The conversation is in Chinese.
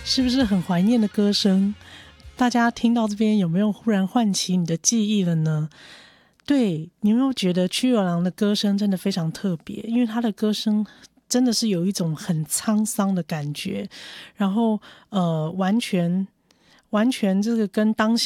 是不是很怀念的歌声？大家听到这边有没有忽然唤起你的记忆了呢？对，你有没有觉得曲友郎的歌声真的非常特别？因为他的歌声真的是有一种很沧桑的感觉，然后完全这个跟当